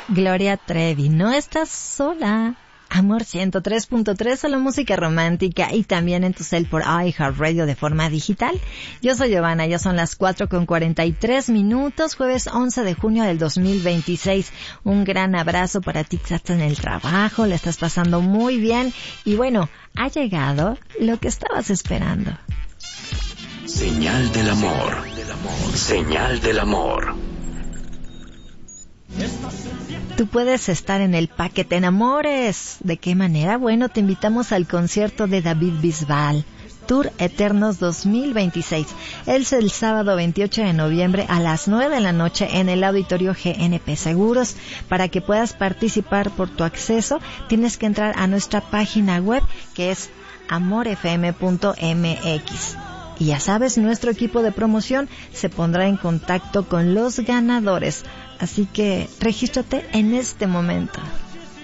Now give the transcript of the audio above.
Gloria Trevi, no estás sola. Amor 103.3, solo música romántica y también en tu cel por iHeartRadio de forma digital. Yo soy Giovanna, ya son las 4:43, jueves 11 de junio del 2026. Un gran abrazo para ti que estás en el trabajo, la estás pasando muy bien y bueno, ha llegado lo que estabas esperando. Señal del amor, señal del amor. Tú puedes estar en el Pa' que te enamores. ¿De qué manera? Bueno, te invitamos al concierto de David Bisbal, Tour Eternos 2026. Es el sábado 28 de noviembre a las 9 de la noche en el Auditorio GNP Seguros. Para que puedas participar por tu acceso, tienes que entrar a nuestra página web que es amorfm.mx. Y ya sabes, nuestro equipo de promoción se pondrá en contacto con los ganadores. Así que regístrate en este momento.